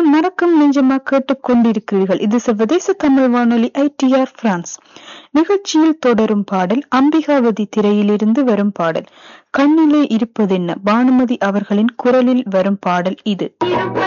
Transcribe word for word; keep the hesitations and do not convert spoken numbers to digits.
நீங்கள் மறக்கும் நெஞ்சமா கேட்டுக் கொண்டிருக்கிறீர்கள். இது சர்வதேச தமிழ் வானொலி ஐ டி ஆர் பிரான்ஸ். நிகழ்ச்சியில் தொடரும் பாடல் அம்பிகாவதி திரையிலிருந்து வரும் பாடல். கண்ணிலே இருப்பதென்ன பானுமதி அவர்களின் குரலில் வரும் பாடல் இது.